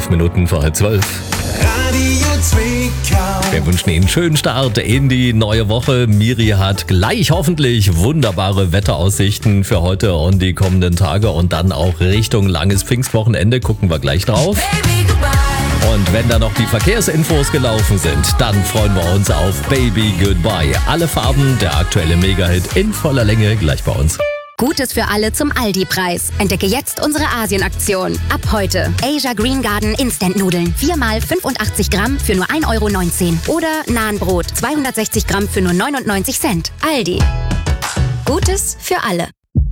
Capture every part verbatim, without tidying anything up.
Elf Minuten vor halb zwölf. Radio Zwickau. Wir wünschen Ihnen einen schönen Start in die neue Woche. Miri hat gleich hoffentlich wunderbare Wetteraussichten für heute und die kommenden Tage und dann auch Richtung langes Pfingstwochenende. Gucken wir gleich drauf. Und wenn da noch die Verkehrsinfos gelaufen sind, dann freuen wir uns auf Baby Goodbye. Alle Farben, der aktuelle Mega-Hit in voller Länge, gleich bei uns. Gutes für alle zum Aldi-Preis. Entdecke jetzt unsere Asien-Aktion. Ab heute Asia Green Garden Instant-Nudeln. vier mal fünfundachtzig Gramm für nur ein Euro neunzehn. Oder Nahenbrot zweihundertsechzig Gramm für nur neunundneunzig Cent. Aldi. Gutes für alle.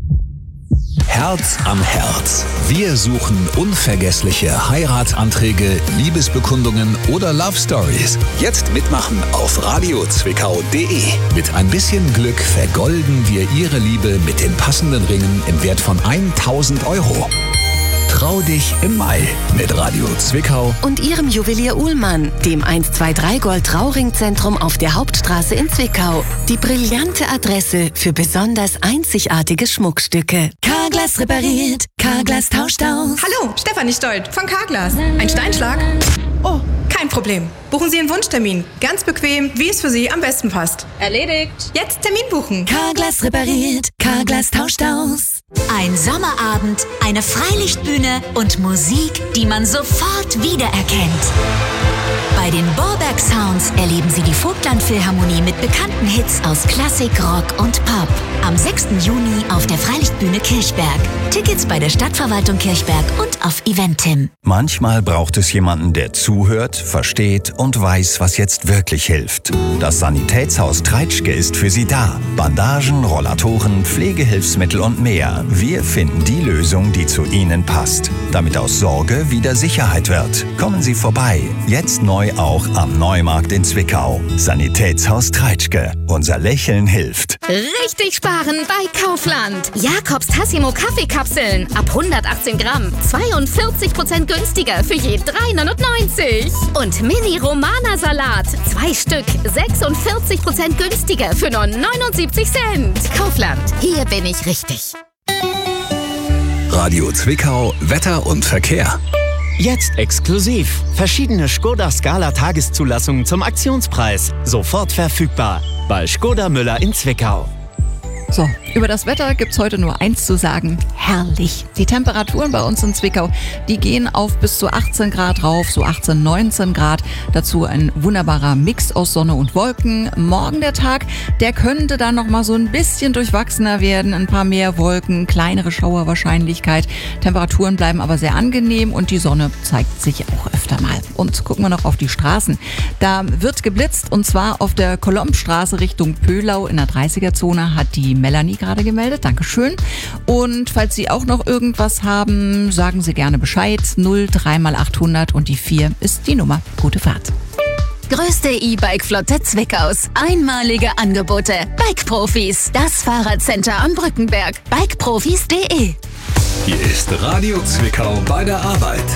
Herz am Herz. Wir suchen unvergessliche Heiratsanträge, Liebesbekundungen oder Love Stories. Jetzt mitmachen auf radio zwickau punkt de. Mit ein bisschen Glück vergolden wir Ihre Liebe mit den passenden Ringen im Wert von tausend Euro. Trau dich im Mai mit Radio Zwickau und Ihrem Juwelier Uhlmann, dem eins zwei drei Gold Trauringzentrum auf der Hauptstraße in Zwickau. Die brillante Adresse für besonders einzigartige Schmuckstücke. Carglass repariert, Carglass tauscht aus. Hallo, Stefanie Stolt von Carglass. Ein Steinschlag? Oh, kein Problem. Buchen Sie Ihren Wunschtermin. Ganz bequem, wie es für Sie am besten passt. Erledigt. Jetzt Termin buchen. Carglass repariert, Carglass tauscht aus. Ein Sommerabend, eine Freilichtbühne und Musik, die man sofort wiedererkennt. Bei den Borberg Sounds erleben Sie die Vogtland-Philharmonie mit bekannten Hits aus Klassik, Rock und Pop. Am sechsten Juni auf der Freilichtbühne Kirchberg. Tickets bei der Stadtverwaltung Kirchberg und auf Eventim. Manchmal braucht es jemanden, der zuhört, versteht und weiß, was jetzt wirklich hilft. Das Sanitätshaus Treitschke ist für Sie da. Bandagen, Rollatoren, Pflegehilfsmittel und mehr. Wir finden die Lösung, die zu Ihnen passt. Damit aus Sorge wieder Sicherheit wird. Kommen Sie vorbei. Jetzt neu auch am Neumarkt in Zwickau. Sanitätshaus Treitschke. Unser Lächeln hilft. Richtig sparen bei Kaufland. Jakobs Tassimo Kaffeekapseln ab hundertachtzehn Gramm. zweiundvierzig Prozent günstiger für je drei neunundneunzig. Und Mini Romana Salat. Zwei Stück. sechsundvierzig Prozent günstiger für nur neunundsiebzig Cent. Kaufland. Hier bin ich richtig. Radio Zwickau, Wetter und Verkehr. Jetzt exklusiv. Verschiedene Skoda Scala Tageszulassungen zum Aktionspreis. Sofort verfügbar. Bei Skoda Müller in Zwickau. So, über das Wetter gibt's heute nur eins zu sagen. Herrlich. Die Temperaturen bei uns in Zwickau, die gehen auf bis zu achtzehn Grad rauf, so achtzehn, neunzehn Grad. Dazu ein wunderbarer Mix aus Sonne und Wolken. Morgen der Tag, der könnte dann noch mal so ein bisschen durchwachsener werden. Ein paar mehr Wolken, kleinere Schauerwahrscheinlichkeit. Temperaturen bleiben aber sehr angenehm und die Sonne zeigt sich auch öfter mal. Und gucken wir noch auf die Straßen. Da wird geblitzt und zwar auf der Kolombstraße Richtung Pöhlau in der dreißiger-Zone hat die Melanie gerade gemeldet. Dankeschön. Und falls Sie auch noch irgendwas haben, sagen Sie gerne Bescheid. null drei mal achthundert und die vier ist die Nummer. Gute Fahrt. Größte E-Bike-Flotte Zwickaus. Einmalige Angebote. Bike Profis. Das Fahrradcenter am Brückenberg. bikeprofis punkt de. Hier ist Radio Zwickau bei der Arbeit.